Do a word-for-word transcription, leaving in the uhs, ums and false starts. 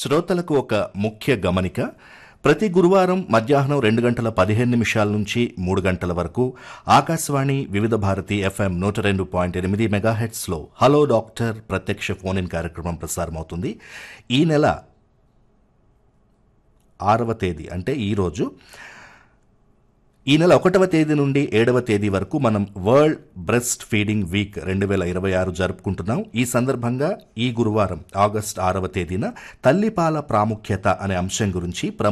శ్రోతలకు ఒక ముఖ్య గమనిక. ప్రతి గురువారం మధ్యాహ్నం రెండు గంటల పదిహేను నిమిషాల నుంచి మూడు గంటల వరకు ఆకాశవాణి వివిధ భారతి ఎఫ్ఎం నూట రెండు పాయింట్ ఎనిమిది మెగాహెట్స్లో హలో డాక్టర్ ప్రత్యక్ష ఫోన్ ఇన్ కార్యక్రమం ప్రసారమవుతుంది. ఈ నెల ఆరవ తేదీ అంటే ఈరోజు ఈ నెల ఒకటవ తేదీ నుండి ఏడవ తేదీ వరకు మనం వరల్డ్ బ్రెస్ట్ ఫీడింగ్ వీక్ రెండు వేల ఇరవై ఆరు జరుపుకుంటున్నాం. ఈ సందర్భంగా ఈ గురువారం ఆగస్టు ఆరవ తేదీన తల్లిపాల ప్రాముఖ్యత అనే అంశం గురించి